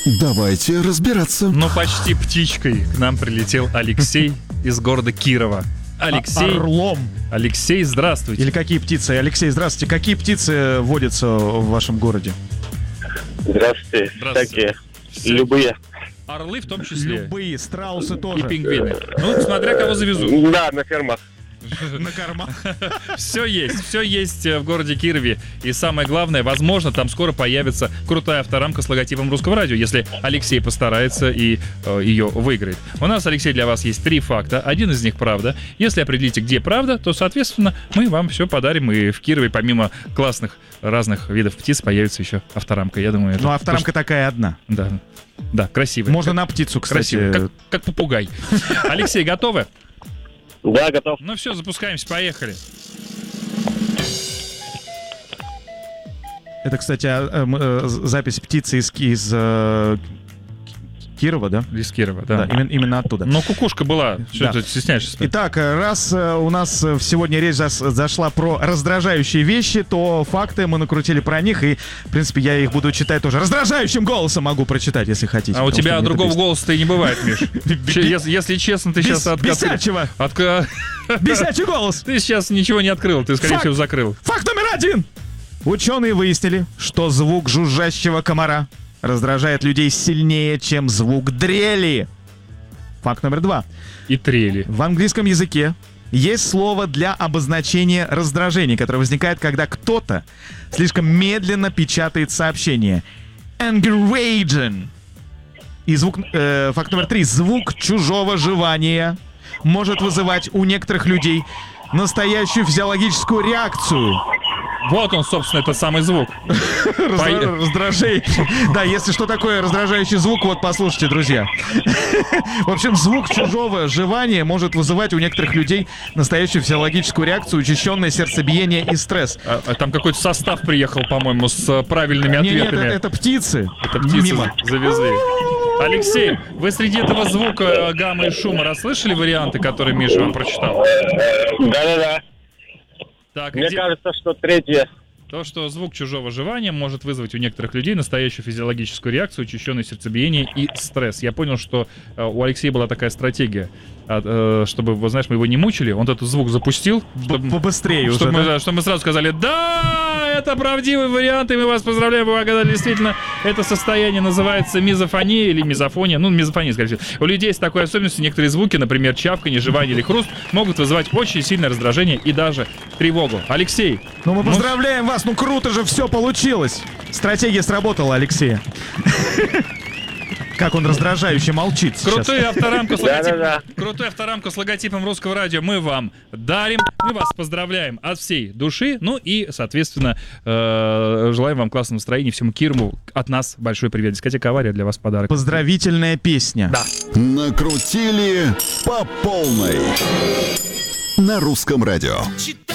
Давайте разбираться. Ну, почти птичкой к нам прилетел Алексей из города Кирова. Алексей. Орлом. Алексей, здравствуйте. Или какие птицы? Алексей, здравствуйте. Какие птицы водятся в вашем городе? Здравствуйте. Здравствуйте. Всякие. Любые. Орлы в том числе. Любые, страусы И тоже. пингвины. Ну, смотря кого завезут. Да, на фермах. На кормах. Все есть в городе Кирове. И самое главное, возможно, там скоро появится крутая авторамка с логотипом Русского радио, если Алексей постарается и ее выиграет. У нас, Алексей, для вас есть 3 факта. Один из них правда. Если определите, где правда, то, соответственно, мы вам все подарим. И в Кирове, помимо классных разных видов птиц, появится еще авторамка. Я думаю, это... Ну, авторамка такая одна. Да, красивая. Можно на птицу, кстати. Красиво, как попугай. Алексей, готовы? Да, готов. Ну все, запускаемся, поехали. Это, кстати, запись птицы из Кирова, да? Из Кирова, да. Именно оттуда. Но кукушка была. Что Да. ты стесняешься? Итак, раз у нас сегодня речь зашла про раздражающие вещи, то факты мы накрутили про них, и, в принципе, я их буду читать тоже. Раздражающим голосом могу прочитать, если хотите. А у потому тебя что мне другого это голоса-то и не бывает, Миш. Если честно, ты сейчас бесячего! Бесячий голос! Ты сейчас ничего не открыл, ты, скорее Факт. всего, закрыл. Факт номер 1! Ученые выяснили, что звук жужжащего комара раздражает людей сильнее, чем звук дрели. Факт номер 2. И трели. В английском языке есть слово для обозначения раздражения, которое возникает, когда кто-то слишком медленно печатает сообщение. Enraging. И факт номер 3. Звук чужого жевания может вызывать у некоторых людей настоящую физиологическую реакцию. Вот он, собственно, этот самый звук. Раздражающий. Да, если что такое раздражающий звук, вот послушайте, друзья. В общем, звук чужого жевания может вызывать у некоторых людей настоящую физиологическую реакцию, учащенное сердцебиение и стресс. А там какой-то состав приехал, по-моему, с правильными Нет, ответами. это птицы. Это птицы Мимо. завезли. Алексей, вы среди этого звука, гамма и шума расслышали варианты, которые Миша вам прочитал? Да. Так, Мне кажется, что третье. То, что звук чужого жевания может вызвать у некоторых людей настоящую физиологическую реакцию, учащенное сердцебиение и стресс. Я понял, что у Алексея была такая стратегия, чтобы, вот, знаешь, мы его не мучили, он этот звук запустил, Побыстрее уже, чтобы да? мы сразу сказали: да, это правдивый вариант, и мы вас поздравляем, вы угадали. Действительно, это состояние называется мизофония или мизофония. Ну, мизофония, скорее всего. У людей есть такой особенностью: некоторые звуки, например, чавканье, жевание или хруст, могут вызывать очень сильное раздражение и даже тревогу. Алексей. Ну, мы поздравляем вас, ну круто же все получилось. Стратегия сработала, Алексея. Как он раздражающе молчит сейчас. Крутую авторамку с логотипом, Да. крутую авторамку с логотипом Русского радио мы вам дарим. Мы вас поздравляем от всей души. Ну и, соответственно, желаем вам классного настроения. Всему Кирову от нас большой привет. Дискотека «Авария» для вас подарок. Поздравительная песня. Да. Накрутили по полной на Русском радио.